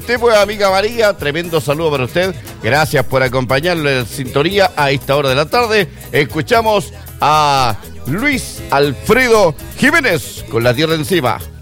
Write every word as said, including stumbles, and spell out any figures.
usted, pues, amiga María, tremendo saludo para usted. Gracias por acompañarnos en sintonía a esta hora de la tarde. Escuchamos a Luis Alfredo Jiménez con La Tierra Encima.